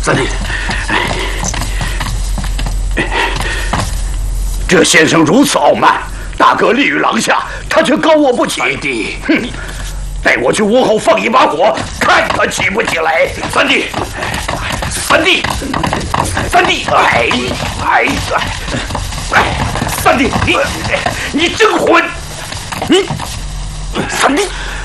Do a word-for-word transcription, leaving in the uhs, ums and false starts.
三弟，这先生如此傲慢，大哥立于廊下，他却高我不起。 三弟， 哼！带我去屋后放一把火，看他起不起来。 三弟，三弟，三弟， 哎哎哎！ 三弟，你你真混！ 你三弟，